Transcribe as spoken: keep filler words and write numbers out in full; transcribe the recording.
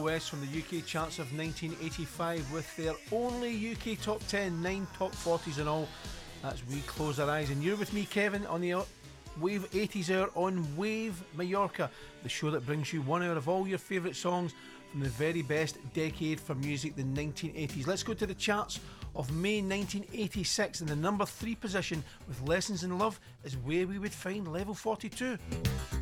West from the U K charts of nineteen eighty-five with their only U K top ten, nine top forties in all. That's We Close Our Eyes, and you're with me, Kevin, on the Wave eighties Hour on Wave Mallorca, the show that brings you one hour of all your favourite songs from the very best decade for music, the nineteen eighties. Let's go to the charts of May nineteen eighty-six. In the number three position with Lessons in Love is Where We Would Find Level forty-two.